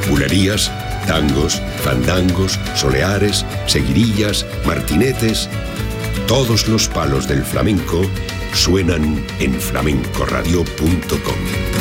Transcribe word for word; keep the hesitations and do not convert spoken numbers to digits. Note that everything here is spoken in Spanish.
bulerías, tangos, fandangos, soleares, seguirillas, martinetes. Todos los palos del flamenco suenan en flamenco radio punto com.